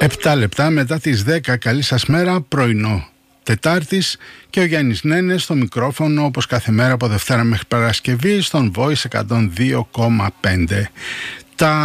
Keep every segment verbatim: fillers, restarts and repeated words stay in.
Επτά λεπτά μετά τις δέκα, καλή σας μέρα, πρωινό Τετάρτης, και ο Γιάννης Νένες στο μικρόφωνο, όπως κάθε μέρα από Δευτέρα μέχρι Παρασκευή, στον Voice εκατόν δύο κόμμα πέντε. Τα...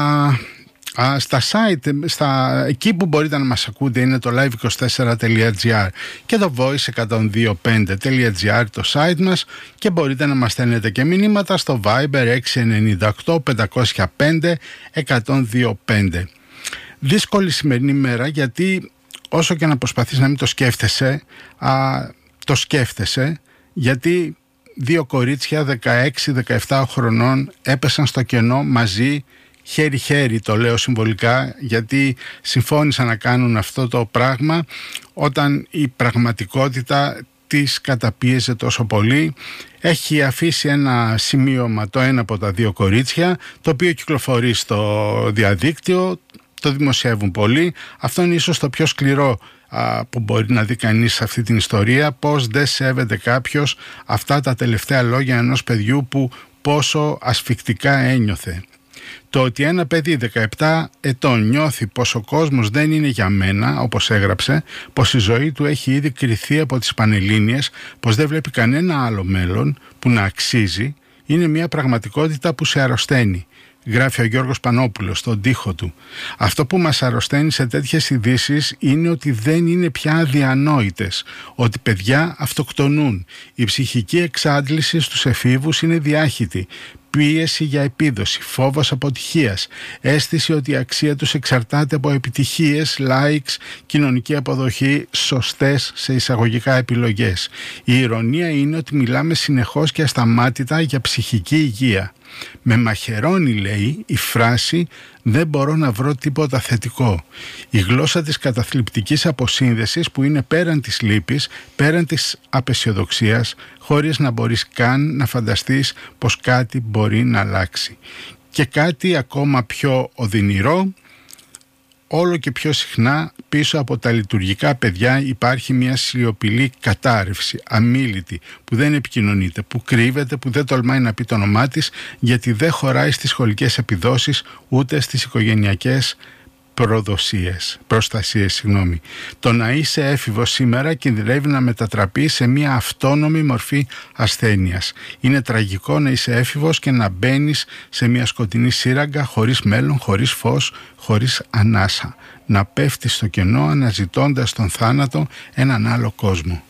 Α, στα site, στα, εκεί που μπορείτε να μας ακούτε είναι το live είκοσι τέσσερα τελεία τζι άρ και το voice εκατόν δύο κόμμα πέντε τελεία τζι άρ, το site μας, και μπορείτε να μας στέλνετε και μηνύματα στο Viber έξι εννιά οκτώ πεντακόσια πέντε εκατόν δύο πέντε. Δύσκολη σημερινή μέρα, γιατί όσο και να προσπαθείς να μην το σκέφτεσαι, α, το σκέφτεσαι, γιατί δύο κορίτσια δεκαέξι δεκαεπτά χρονών έπεσαν στο κενό μαζί, χέρι-χέρι, το λέω συμβολικά, γιατί συμφώνησαν να κάνουν αυτό το πράγμα όταν η πραγματικότητα τις καταπίεζε τόσο πολύ. Έχει αφήσει ένα σημείωμα το ένα από τα δύο κορίτσια, το οποίο κυκλοφορεί στο διαδίκτυο, το δημοσιεύουν πολύ. Αυτό είναι ίσως το πιο σκληρό α, που μπορεί να δει κανείς σε αυτή την ιστορία, πώς δεν σέβεται κάποιος αυτά τα τελευταία λόγια ενός παιδιού που πόσο ασφικτικά ένιωθε. Το ότι ένα παιδί δεκαεπτά ετών νιώθει πως ο κόσμος δεν είναι για μένα, όπως έγραψε, πως η ζωή του έχει ήδη κριθεί από τις Πανελλήνιες, πως δεν βλέπει κανένα άλλο μέλλον που να αξίζει, είναι μια πραγματικότητα που σε αρρωσταίνει, γράφει ο Γιώργος Πανόπουλος στον τοίχο του. Αυτό που μας αρρωσταίνει σε τέτοιες ειδήσεις είναι ότι δεν είναι πια αδιανόητες, ότι παιδιά αυτοκτονούν, η ψυχική εξάντληση στους εφήβους είναι διάχυτη, πίεση για επίδοση, φόβος αποτυχίας, αίσθηση ότι η αξία τους εξαρτάται από επιτυχίες, likes, κοινωνική αποδοχή, σωστές σε εισαγωγικά επιλογές. Η ηρωνία είναι ότι μιλάμε συνεχώς και ασταμάτητα για ψυχική υγεία. Με μαχαιρώνει, λέει, η φράση «δεν μπορώ να βρω τίποτα θετικό». Η γλώσσα της καταθλιπτικής αποσύνδεσης που είναι πέραν της λύπης, πέραν της απαισιοδοξίας, χωρίς να μπορείς καν να φανταστείς πως κάτι μπορεί να αλλάξει. Και κάτι ακόμα πιο οδυνηρό, όλο και πιο συχνά πίσω από τα λειτουργικά παιδιά υπάρχει μια σιωπηλή κατάρρευση, αμίλητη, που δεν επικοινωνείται, που κρύβεται, που δεν τολμάει να πει το όνομά της, γιατί δεν χωράει στις σχολικές επιδόσεις ούτε στις οικογενειακές προδοσίες, προστασίες, συγγνώμη. Το να είσαι έφηβος σήμερα κινδυνεύει να μετατραπεί σε μια αυτόνομη μορφή ασθένειας. Είναι τραγικό να είσαι έφηβος και να μπαίνεις σε μια σκοτεινή σύραγγα, χωρίς μέλλον, χωρίς φως, χωρίς ανάσα. Να πέφτεις στο κενό αναζητώντας τον θάνατο έναν άλλο κόσμο.